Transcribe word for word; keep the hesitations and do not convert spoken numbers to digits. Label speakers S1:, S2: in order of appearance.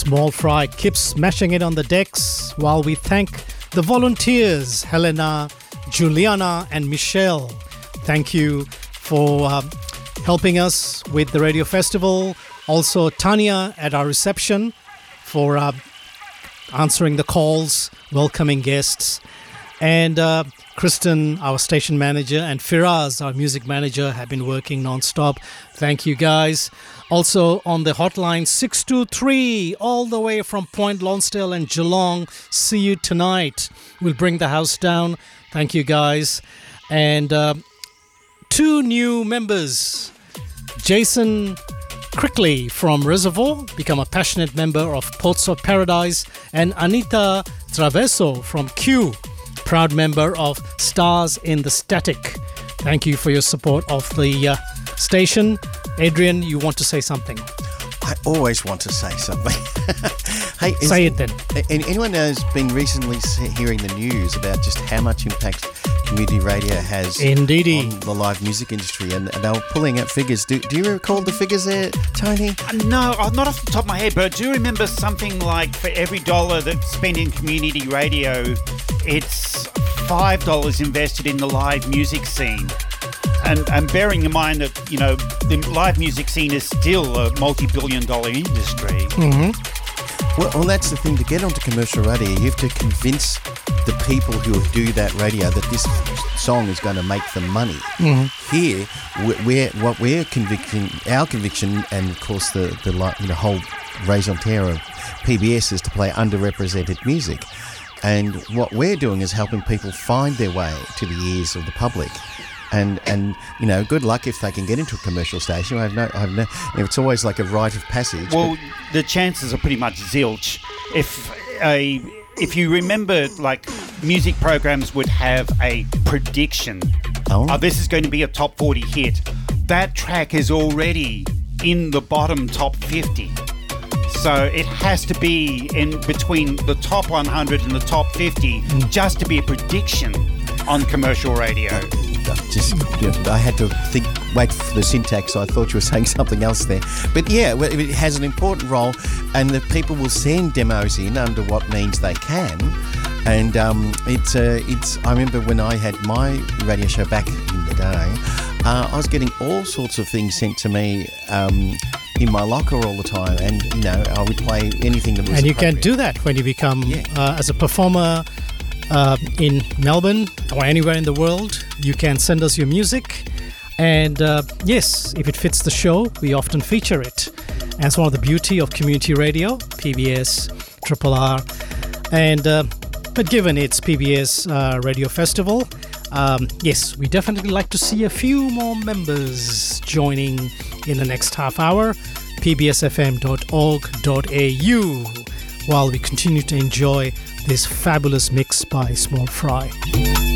S1: Small Fry keeps smashing it on the decks while we thank the volunteers, Helena, Juliana and Michelle. Thank you for uh, helping us with the radio festival. Also Tanya at our reception for uh, answering the calls, welcoming guests. And uh, Kristen, our station manager, and Firaz, our music manager, have been working non-stop. Thank you guys. Also on the hotline six two three, all the way from Point Lonsdale and Geelong. See you tonight. We'll bring the house down. Thank you guys. And uh, two new members. Jason Crickley from Reservoir, become a passionate member of Ports of Paradise. And Anita Traveso from Q, proud member of Stars in the Static. Thank you for your support of the uh, station. Adrian, you want to say something?
S2: I always want to say something. Hey, is,
S1: say it then.
S2: Anyone has been recently hearing the news about just how much impact community radio has
S1: Indeedy.
S2: on the live music industry, and they were pulling out figures. Do, do you recall the figures there, Tony?
S3: Uh, no, not off the top of my head, but I do remember something like for every dollar that's spent in community radio, it's five dollars invested in the live music scene. And, and bearing in mind that, you know, the live music scene is still a multi-billion dollar industry.
S1: Mm-hmm.
S2: Well, well, that's the thing. To get onto commercial radio, you have to convince the people who do that radio that this song is going to make them money.
S1: Mm-hmm.
S2: Here, we're, what we're convicting, our conviction, and of course the, the you know, whole raison d'etre of P B S is to play underrepresented music. And what we're doing is helping people find their way to the ears of the public. And, and you know, good luck if they can get into a commercial station. I have no, I have no, it's always like a rite of passage.
S3: Well, the chances are pretty much zilch. If a, if you remember, like, music programs would have a prediction.
S2: Oh.
S3: Oh, this is going to be a top forty hit. That track is already in the bottom top fifty. So it has to be in between the top one hundred and the top fifty mm. just to be a prediction on commercial radio.
S2: Just, you know, I had to think, wait for the syntax. So I thought you were saying something else there. But yeah, it has an important role, and the people will send demos in under what means they can. And um, it's, uh, it's. I remember when I had my radio show back in the day, uh, I was getting all sorts of things sent to me um, in my locker all the time, and you know, I would play anything that was.
S1: And you can do that when you become
S2: yeah.
S1: uh, as a performer. Uh, in Melbourne or anywhere in the world, you can send us your music, and uh, yes, if it fits the show, we often feature it. And it's one of the beauty of community radio, P B S, Triple R, and uh, but given it's P B S uh, Radio Festival, um, yes, we definitely like to see a few more members joining in the next half hour. p b s f m dot org dot a u while we continue to enjoy this fabulous mix by Small Fry.